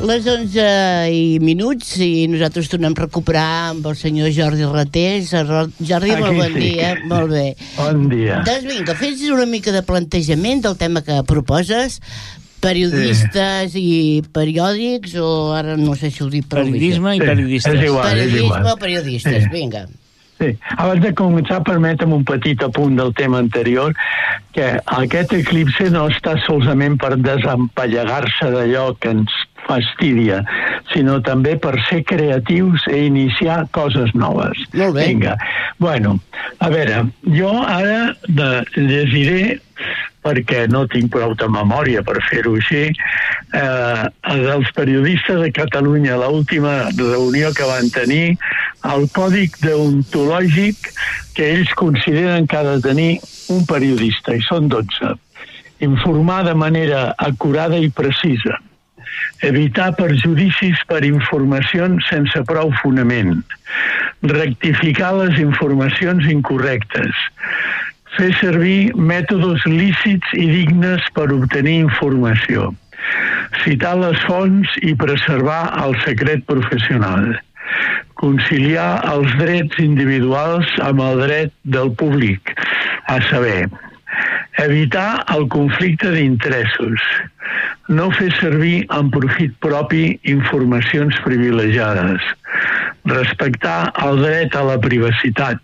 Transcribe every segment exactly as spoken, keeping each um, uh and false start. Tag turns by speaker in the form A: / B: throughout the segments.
A: les onze i minuts i nosaltres tornem a recuperar amb el senyor Jordi Ratés. Jordi,
B: Aquí
A: molt bon
B: sí.
A: dia. Molt bé.
B: Bon dia.
A: Doncs vinga, fes una mica de plantejament del tema que proposes. Periodistes sí. i periòdics, o ara no sé si ho dic prou.
C: Periodisme i periodistes.
B: Sí, és igual,
A: Periodisme
B: és igual.
A: o periodistes, sí. Vinga.
B: Sí. Abans de començar, permetem un petit apunt del tema anterior, que aquest eclipse no està solament per desempallegar-se d'allò que ens fastidia, sinó també per ser creatius i iniciar coses noves.
A: Molt bé.
B: Vinga. Bueno, a veure, jo ara de, llegiré, perquè no tinc prou de memòria per fer-ho així, eh, dels periodistes de Catalunya, l'última reunió que van tenir, el còdic deontològic que ells consideren que ha de tenir un periodista, i són dotze. Informar de manera acurada i precisa. Evitar perjudicis per informacions sense prou fonament. Rectificar les informacions incorrectes. Fer servir mètodes lícits i dignes per obtenir informació. Citar les fonts i preservar el secret professional. Conciliar els drets individuals amb el dret del públic, a saber, evitar el conflicte d'interessos, no fer servir en profit propi informacions privilegiades, respectar el dret a la privacitat,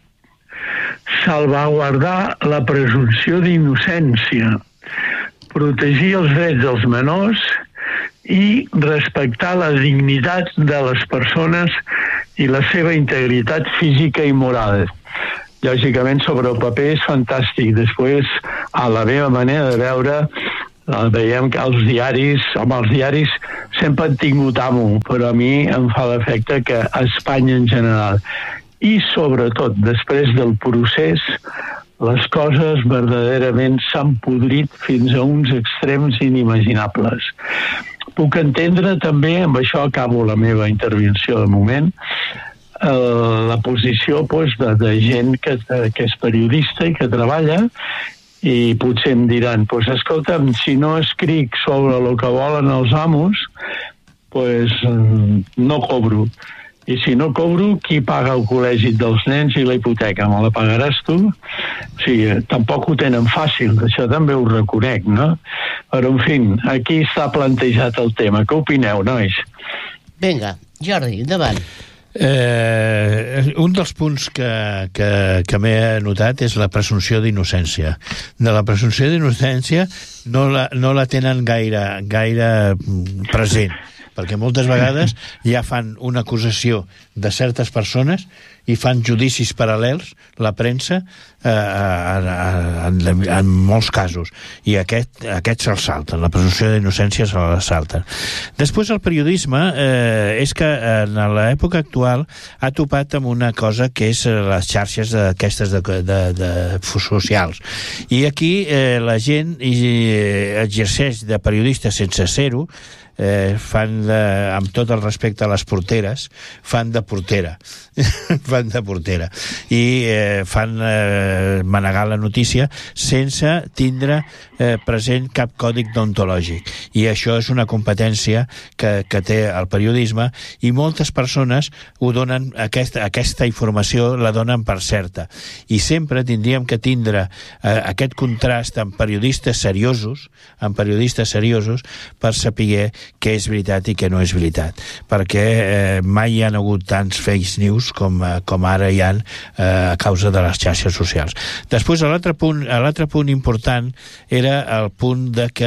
B: salvaguardar la presumpció d'innocència, protegir els drets dels menors i respectar la dignitat de les persones i la seva integritat física i moral. Lògicament, sobre el paper és fantàstic. Després, a la meva manera de veure, veiem que els diaris, home, els diaris sempre han tingut amo, però a mi em fa l'efecte que a Espanya en general, i sobretot després del procés, les coses verdaderament s'han podrit fins a uns extrems inimaginables. Puc entendre també, amb això acabo la meva intervenció de moment, eh, la posició pues, de, de gent que, que és periodista i que treballa, i potser em diran, pues, escolta'm, si no escric sobre el que volen els amos, pues, no cobro. I si no cobro, qui paga el col·legi dels nens i la hipoteca? Me la pagaràs tu? O sigui, tampoc ho tenen fàcil, això també ho reconec, no? Però, en fi, aquí està plantejat el tema. Què opineu, nois?
A: Vinga, Jordi, endavant.
C: Eh, un dels punts que, que, que m'he anotat és la presumpció d'innocència. De la presumpció d'innocència no la, no la tenen gaire, gaire present, perquè moltes vegades ja fan una acusació de certes persones i fan judicis paral·lels, la premsa, eh, en, en, en molts casos. I aquest, aquest se'l salten, la presumpció d'innocència se'l salten. Després el periodisme eh, és que en l'època actual ha topat amb una cosa que és les xarxes aquestes de, de, de, socials. I aquí eh, la gent eh, exerceix de periodista sense ser-ho, eh, fan de, amb tot el respecte a les porteres, fan de portera fan de portera i eh, fan eh, manegar la notícia sense tindre eh, present cap còdic deontològic, i això és una competència que, que té el periodisme, i moltes persones ho donen, aquesta, aquesta informació la donen per certa, i sempre tindríem que tindre eh, aquest contrast amb periodistes seriosos amb periodistes seriosos per saber què és veritat i què no és veritat, perquè eh, mai hi ha hagut tants fake news com, com ara hi ha eh, a causa de les xarxes socials. Després, l'altre punt, l'altre punt important era el punt de que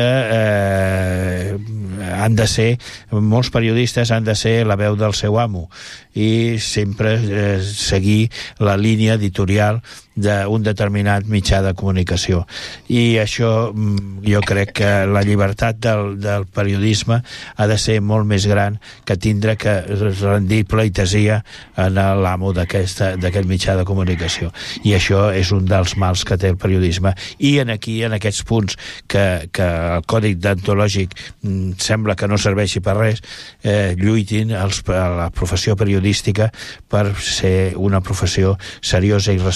C: eh, han de ser, molts periodistes han de ser la veu del seu amo i sempre eh, seguir la línia editorial d'un determinat mitjà de comunicació. I això jo crec que la llibertat del, del periodisme ha de ser molt més gran que tindre que rendir pleitesia en l'amo d'aquest mitjà de comunicació. I això és un dels mals que té el periodisme. I en aquí, en aquests punts que, que el còdic deontològic sembla que no serveixi per res, eh, lluitin els, la professió periodística per ser una professió seriosa i respectada.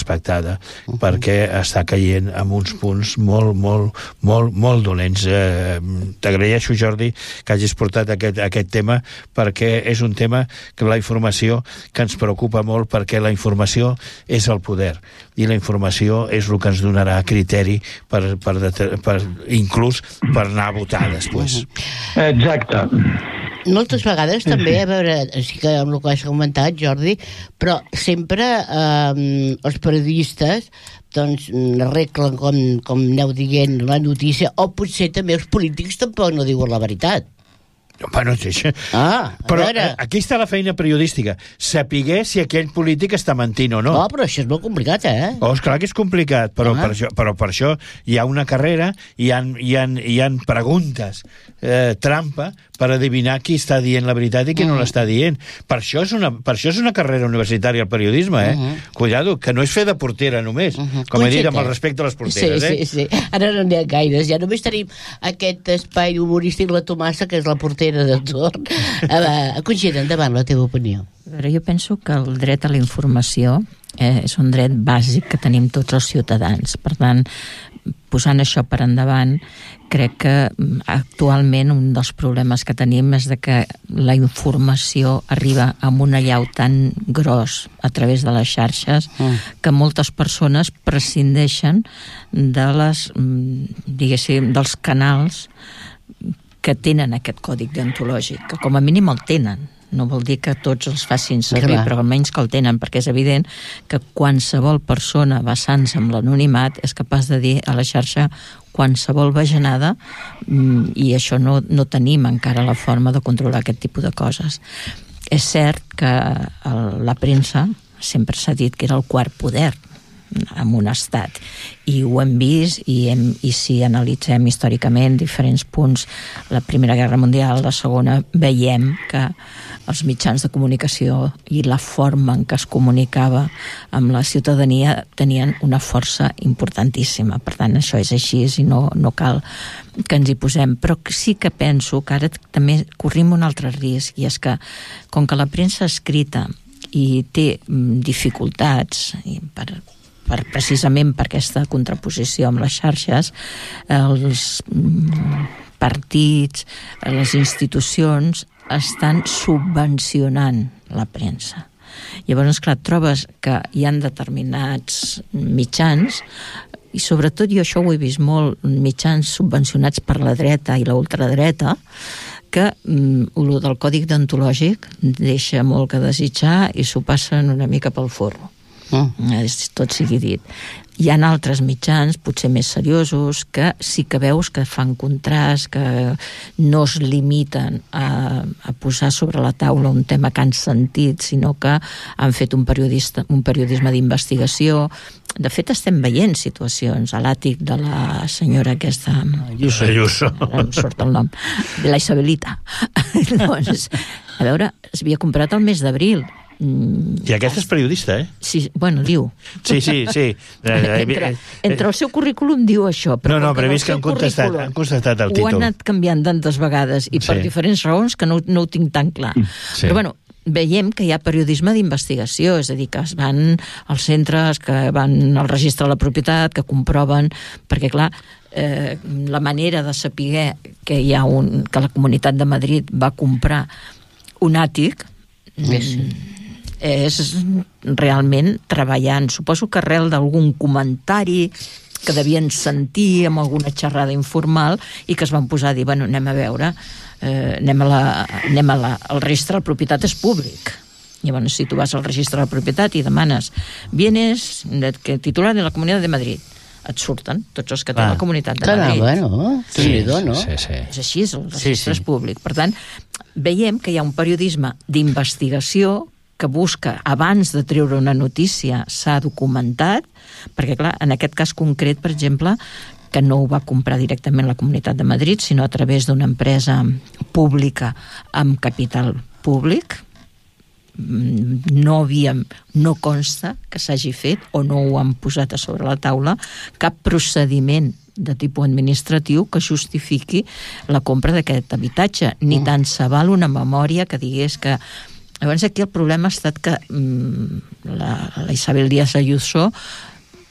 C: vegada, uh -huh. perquè està caient en uns punts molt, molt, molt, molt dolents. Eh, T'agraeixo, Jordi, que hagis portat aquest, aquest tema, perquè és un tema que la informació que ens preocupa molt, perquè la informació és el poder, i la informació és el que ens donarà criteri per, per, per inclús per anar a votar després.
B: Exacte.
A: Moltes vegades també, a veure, sí que amb el que has comentat, Jordi, però sempre eh, els periodistes doncs arreglen, com, com aneu dient, la notícia, o potser també els polítics tampoc no diuen la veritat.
C: Bueno, això...
A: Ah, a
C: però
A: veure...
C: aquí està la feina periodística, saber si aquell polític està mentint o no.
A: No, però això és molt complicat, eh?
C: Oh, és clar que és complicat, però,
A: ah.
C: per això, però per això hi ha una carrera, hi ha, hi ha, hi ha preguntes eh, trampa per adivinar qui està dient la veritat i qui mm. no l'està dient. Per això, és una, per això és una carrera universitària el periodisme, eh? Uh -huh. Cuidado, que no és fer de portera només, uh -huh. com he dit, amb el respecte a les porteres,
A: sí,
C: eh?
A: Sí, sí, ara no n'hi ha gaires, ja només tenim aquest espai humorístic, la Tomassa, que és la portera de torn. Uh, Conxita, endavant, la teva opinió.
D: A veure, jo penso que el dret a la informació eh, és un dret bàsic que tenim tots els ciutadans. Per tant, posant això per endavant, crec que actualment un dels problemes que tenim és de que la informació arriba amb un allau tan gros a través de les xarxes mm. que moltes persones prescindeixen de les, diguéssim, dels canals que tenen aquest còdic deontològic, que com a mínim el tenen. No vol dir que tots els facin servir, clar, però almenys que el tenen, perquè és evident que qualsevol persona basant-se en l'anonimat és capaç de dir a la xarxa qualsevol bajanada, i això no, no tenim encara la forma de controlar aquest tipus de coses. És cert que el, la premsa sempre s'ha dit que era el quart poder en un estat, i ho hem vist, i, hem, i si analitzem històricament diferents punts, la Primera Guerra Mundial, la Segona, veiem que els mitjans de comunicació i la forma en què es comunicava amb la ciutadania tenien una força importantíssima. Per tant, això és així i no, no cal que ens hi posem. Però sí que penso que ara també corrim un altre risc, i és que, com que la premsa escrita i té dificultats i per Per, precisament per aquesta contraposició amb les xarxes, els partits, les institucions estan subvencionant la premsa. Llavors, clar, trobes que hi ha determinats mitjans, i sobretot jo això ho he vist molt, mitjans subvencionats per la dreta i la ultradreta, que mm, el del còdic deontològic deixa molt que desitjar i s'ho passen una mica pel forro. Mm. Tot sigui dit. Hi ha altres mitjans, potser més seriosos, que sí que veus que fan contrast, que no es limiten a, a posar sobre la taula un tema que han sentit, sinó que han fet un, periodista, un periodisme d'investigació. De fet, estem veient situacions a l'àtic de la senyora aquesta...
C: Ayuso. Ayuso.
D: Ara em surt el nom. De la Isabelita. Doncs, a veure, s'havia comprat el mes d'abril.
C: I aquesta és periodista, eh?
D: Sí, bueno, diu.
C: Sí, sí, sí.
D: Entre, entre el seu currículum diu això, però
C: no, no, però he vist que han contestat, han contestat el títol.
D: Ho han anat canviant tantes vegades i per sí. diferents raons que no, no ho tinc tan clar. Sí. Però bueno, veiem que hi ha periodisme d'investigació, és a dir, que es van als centres, que van al registre de la propietat, que comproven, perquè clar, eh, la manera de saber que hi ha un, que la Comunitat de Madrid va comprar un àtic, sí. és realment treballant, suposo que arrel d'algun comentari que devien sentir amb alguna xerrada informal i que es van posar a dir, bueno, anem a veure, eh, anem a la, anem a la, el registre de la propietat és públic. Llavors, si tu vas al registre de la propietat i demanes bienes que titular de la Comunitat de Madrid, et surten tots els que té ah, la Comunitat de Madrid.
A: Bueno, sí, no?
C: sí, sí.
D: És així, és el registre
C: sí, sí.
D: és públic. Per tant, veiem que hi ha un periodisme d'investigació que busca, abans de treure una notícia, s'ha documentat, perquè, clar, en aquest cas concret, per exemple, que no ho va comprar directament la Comunitat de Madrid, sinó a través d'una empresa pública amb capital públic, no havia, no consta que s'hagi fet, o no ho han posat a sobre la taula, cap procediment de tipus administratiu que justifiqui la compra d'aquest habitatge, ni tant se val una memòria que digués que... Llavors aquí el problema ha estat que mm, la, la Isabel Díaz Ayuso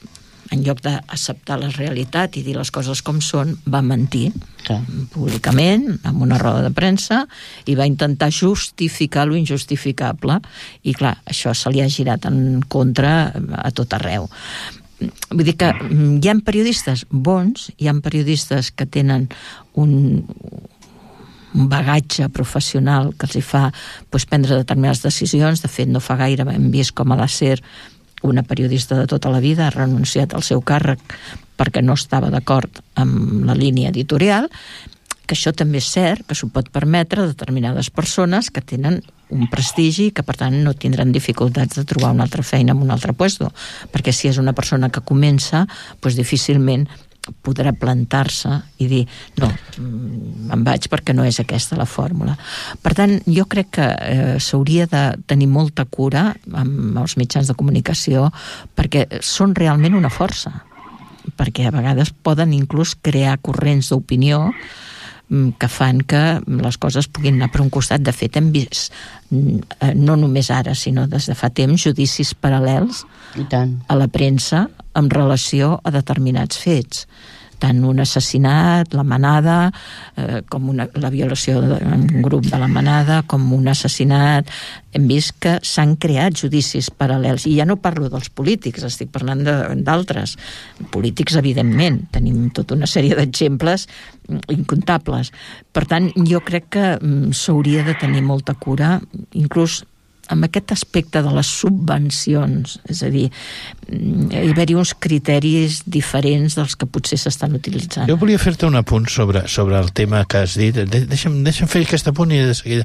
D: en lloc d'acceptar la realitat i dir les coses com són, va mentir
A: Clar.
D: públicament, en una roda de premsa, i va intentar justificar lo injustificable, i clar, això se li ha girat en contra a tot arreu. Vull dir que hi ha periodistes bons, hi ha periodistes que tenen un, un bagatge professional que els hi fa doncs, prendre determinades decisions. De fet, no fa gaire hem vist com a la SER una periodista de tota la vida ha renunciat al seu càrrec perquè no estava d'acord amb la línia editorial, que això també és cert, que s'ho pot permetre a determinades persones que tenen un prestigi i que per tant no tindran dificultats de trobar una altra feina en un altre puesto, perquè si és una persona que comença, doncs difícilment podrà plantar-se i dir no, me'n vaig perquè no és aquesta la fórmula. Per tant, jo crec que eh, s'hauria de tenir molta cura amb els mitjans de comunicació perquè són realment una força, perquè a vegades poden inclús crear corrents d'opinió que fan que les coses puguin anar per un costat. De fet, hem vist, no només ara, sinó des de fa temps, judicis paral·lels
A: I tant.
D: a la premsa en relació a determinats fets. Tant un assassinat, la manada, eh, com una, la violació d'un grup de la manada, com un assassinat. Hem vist que s'han creat judicis paral·lels. I ja no parlo dels polítics, estic parlant d'altres. Polítics, evidentment. Tenim tota una sèrie d'exemples incomptables. Per tant, jo crec que s'hauria de tenir molta cura, inclús amb aquest aspecte de les subvencions, és a dir, hi haver-hi uns criteris diferents dels que potser s'estan utilitzant.
C: Jo volia fer-te un apunt sobre, sobre el tema que has dit. De, deixa'm, deixa'm fer aquest apunt i de seguida.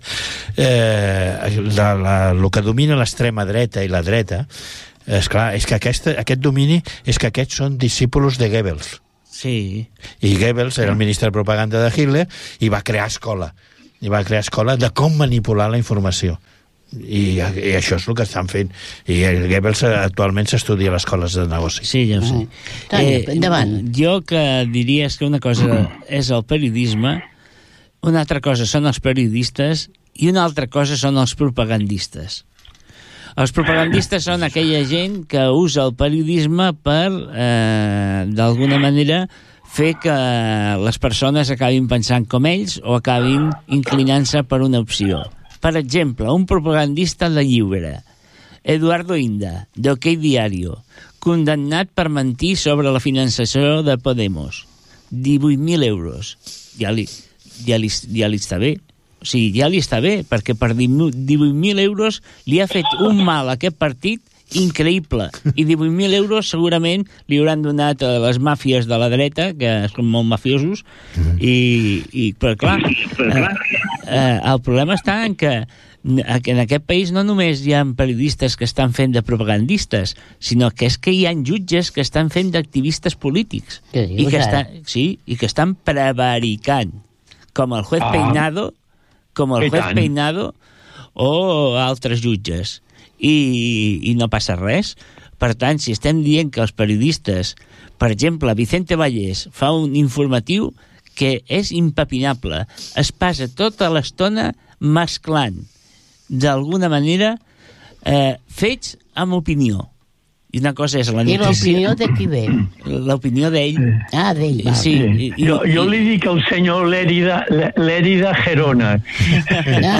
C: Eh, la, la, el que domina l'extrema dreta i la dreta, és clar, és que aquesta, aquest domini és que aquests són discípulos de Goebbels.
E: Sí.
C: I Goebbels era el ministre de propaganda de Hitler i va crear escola. I va crear escola de com manipular la informació. I, i això és el que estan fent. I el Goebbels actualment s'estudia a les escoles de negoci.
E: Sí, ja ho sé.
A: Tanya, endavant.
E: Jo que diria és que una cosa és el periodisme, una altra cosa són els periodistes i una altra cosa són els propagandistes. Els propagandistes són aquella gent que usa el periodisme per, eh, d'alguna manera, fer que les persones acabin pensant com ells o acabin inclinant-se per una opció. Per exemple, un propagandista de Lliure, Eduardo Inda, d'Ok Diario, condemnat per mentir sobre la finançació de Podemos. divuit mil euros. Ja li, ja li, ja li està bé. O sigui, ja li està bé, perquè per divuit mil euros li ha fet un mal a aquest partit increïble. I divuit mil euros segurament li hauran donat a les màfies de la dreta, que són molt mafiosos, i, i però clar, eh, eh, el problema està en que en aquest país no només hi ha periodistes que estan fent de propagandistes, sinó que és que hi ha jutges que estan fent d'activistes polítics. I que, està, sí, i que estan prevaricant, com el juez ah. Peinado, com el juez Peinado o altres jutges. I, i no passa res. Per tant, si estem dient que els periodistes, per exemple, Vicente Vallès fa un informatiu que és impepinable, es passa tota l'estona mesclant d'alguna manera eh, fets amb opinió. I una cosa és la notícia...
A: I l'opinió de qui ve?
E: L'opinió d'ell.
A: Ah, d'ell, va.
E: Sí, i, i,
B: jo, jo li dic al senyor Lérida, Lérida Gerona.
A: Ah.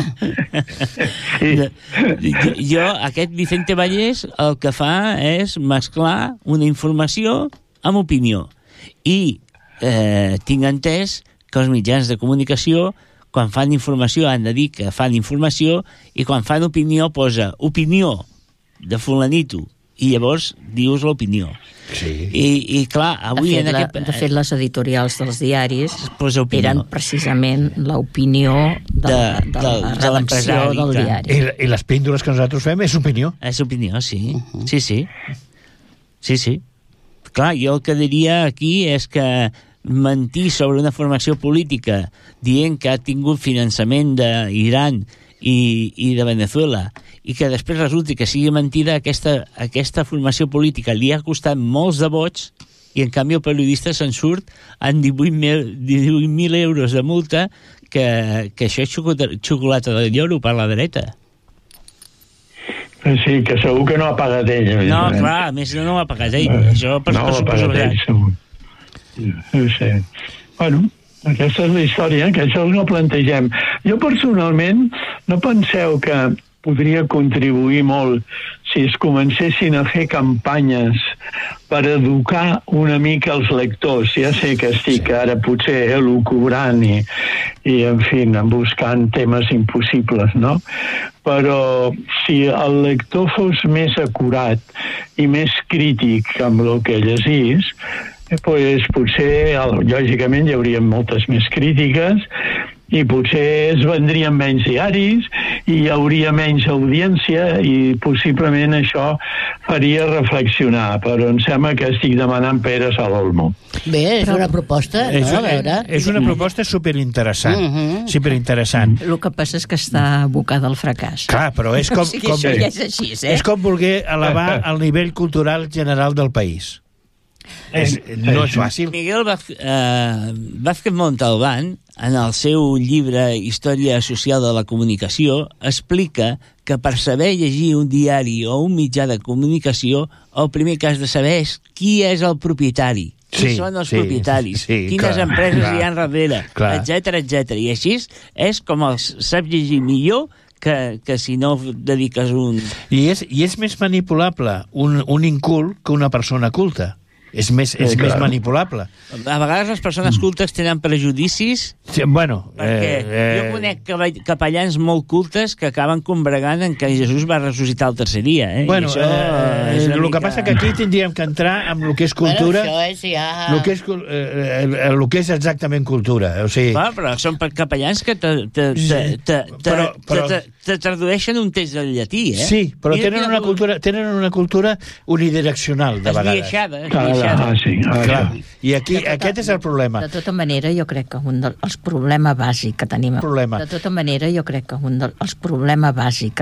E: Sí. Jo, jo, aquest Vicente Vallès, el que fa és mesclar una informació amb opinió. I eh, tinc entès que els mitjans de comunicació, quan fan informació, han de dir que fan informació, i quan fan opinió posa opinió de fulanito, i llavors dius l'opinió.
C: Sí.
E: I, i clar, avui...
D: De fet,
E: en
D: la,
E: aquest...
D: de fet, les editorials dels diaris
E: posa opinió.
D: eren precisament l'opinió de, de, de, de la redacció del diari.
C: I, I les píndoles que nosaltres fem és opinió.
E: És opinió, sí. Uh-huh. Sí, sí. Sí, sí. Clar, jo el que diria aquí és que mentir sobre una formació política dient que ha tingut finançament d'Iran i, i de Venezuela i que després resulti que sigui mentida, aquesta, aquesta formació política li ha costat molts de vots i en canvi el periodista se'n surt amb divuit mil euros de multa, que, que això és xocolata, xocolata de lloro per la dreta.
B: Sí, que segur que no ha pagat ell.
E: No, clar, a més no ho ha pagat ell.
B: Uh,
E: Això per,
B: no
E: per
B: ho ha
E: suposo
B: pagat ell, segur. No sé. Bueno, aquesta és la història, que això no plantegem. Jo personalment no penseu que podria contribuir molt si es comencessin a fer campanyes per educar una mica els lectors. Ja sé que estic ara potser elucubrant i, i en fi, buscant temes impossibles, no? Però si el lector fos més acurat i més crític amb el que llegís, pues, potser, lògicament, hi hauria moltes més crítiques i potser es vendrien menys diaris i hi hauria menys audiència i possiblement això faria reflexionar, però em sembla que estic demanant peres a l'olmo.
A: Bé, és una proposta, no?
C: És,
A: A veure.
C: és una proposta superinteressant.
A: Uh -huh.
C: Superinteressant.
D: El que passa és que està abocada al fracàs.
C: Clar, però és com,
D: O sigui,
C: com,
D: això ja és així, eh?
C: és com voler elevar el nivell cultural general del país. És, no és fàcil.
E: Miguel Vázquez, eh, Vázquez Montalbán, en el seu llibre Història social de la comunicació, explica que per saber llegir un diari o un mitjà de comunicació, el primer que has de saber és qui és el propietari, qui
C: Sí,
E: són els
C: sí,
E: propietaris,
C: sí,
E: quines
C: clar,
E: empreses
C: clar,
E: hi ha darrere,
C: clar.
E: etcètera, etcètera. I així és com els saps llegir millor que, que si no dediques un...
C: I és, i és més manipulable un, un incult que una persona culta. És més, és
B: Sí,
C: més
B: clar.
C: manipulable.
E: A vegades les persones cultes tenen prejudicis
C: Sí, bueno,
E: perquè
C: eh,
E: jo conec cava- capellans molt cultes que acaben combregant en que Jesús va ressuscitar el tercer dia. Eh?
C: Bueno,
E: I això
C: eh,
E: és una
C: el
E: mica...
C: que passa que aquí tindríem que entrar amb el que és cultura,
A: Bueno, això és ja...
C: el que és, cul- eh, el, el que és exactament cultura. O sigui,
E: Va, però són per capellans que te, te, te, te, te,
C: Però- però-
E: te, te, te tradueixen un text del llatí, eh?
C: sí, però
E: Mira,
C: tenen
E: mira,
C: una cultura, tenen una cultura unidireccional, de vegades.
E: Esbiaixada,
B: Ah,
E: esbiaixada.
B: ah, sí, ah,
C: Clar,
B: sí.
C: i aquí,
D: De tota-
C: aquest és el problema.
D: De tota manera, jo crec que un dels problemes bàsics que tenim...
C: Problema.
D: De tota manera, jo crec que un dels problemes bàsics que